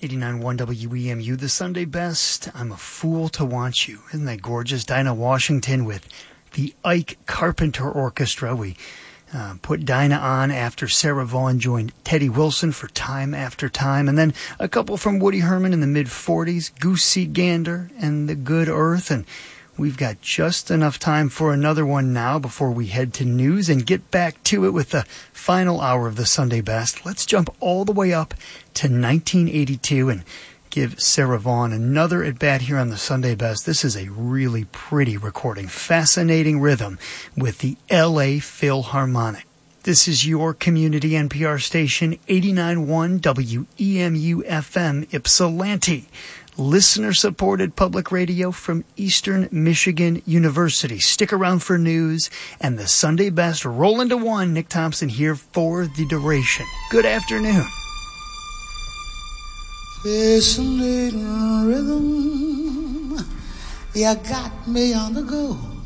89.1 WEMU, the Sunday best. I'm a fool to want you. Isn't that gorgeous? Dinah Washington with the Ike Carpenter Orchestra. We put Dinah on after Sarah Vaughan joined Teddy Wilson for Time After Time. And then a couple from Woody Herman in the mid-40s, Goose Seat Gander and The Good Earth. And we've got just enough time for another one now before we head to news and get back to it with the final hour of the Sunday best. Let's jump all the way up to 1982 and give Sarah Vaughan another at-bat here on the Sunday best. This is a really pretty recording, fascinating rhythm with the L.A. Philharmonic. This is your community NPR station, 89.1 WEMU-FM, Ypsilanti. Listener-supported public radio from Eastern Michigan University. Stick around for news and the Sunday best. Roll into one. Nick Thompson here for the duration. Good afternoon. Fascinating rhythm, you got me on the go.